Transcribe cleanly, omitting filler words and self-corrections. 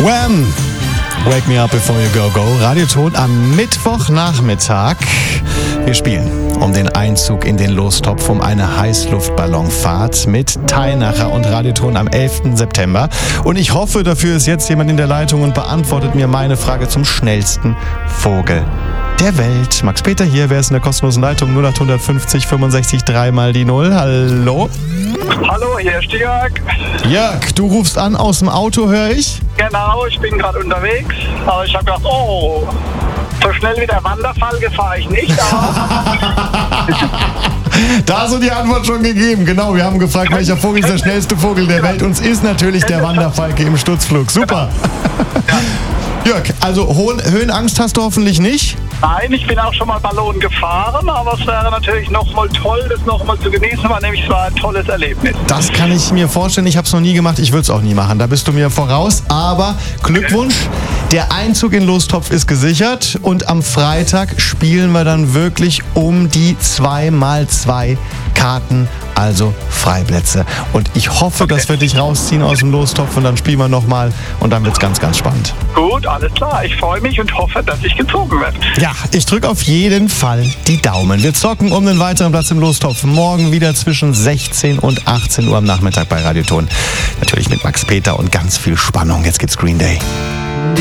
Wham! Wake Me Up Before You Go Go. Radioton am Mittwochnachmittag. Wir spielen um den Einzug in den Lostopf, um eine Heißluftballonfahrt mit Teilnacher und Radioton am 11. September. Und ich hoffe, dafür ist jetzt jemand in der Leitung und beantwortet mir meine Frage zum schnellsten Vogel der Welt. Max Peter hier, wer ist in der kostenlosen Leitung? 0850 65 3 mal die 0. Hallo? Hallo, hier ist Jörg. Jörg, du rufst an aus dem Auto, höre ich? Genau, ich bin gerade unterwegs. Aber ich habe gedacht, so schnell wie der Wanderfalke fahre ich nicht. Da hast du die Antwort schon gegeben. Genau, wir haben gefragt, welcher Vogel ist der schnellste Vogel der Welt. Uns ist natürlich der Wanderfalke im Sturzflug. Super. Ja. Jörg, also Höhenangst hast du hoffentlich nicht? Nein, ich bin auch schon mal Ballon gefahren, aber es wäre natürlich nochmal toll, das nochmal zu genießen, weil nämlich es war ein tolles Erlebnis. Das kann ich mir vorstellen. Ich habe es noch nie gemacht. Ich würde es auch nie machen. Da bist du mir voraus. Aber Glückwunsch. Der Einzug in Lostopf ist gesichert. Und am Freitag spielen wir dann wirklich um die 2x2 Karten, also Freiplätze. Und ich hoffe, dass wir dich rausziehen aus dem Lostopf und dann spielen wir nochmal und dann wird es ganz, ganz spannend. Gut, alles klar. Ich freue mich und hoffe, dass ich gezogen werde. Ja, ich drücke auf jeden Fall die Daumen. Wir zocken um den weiteren Platz im Lostopf. Morgen wieder zwischen 16 und 18 Uhr am Nachmittag bei Radioton. Natürlich mit Max Peter und ganz viel Spannung. Jetzt gibt's Green Day.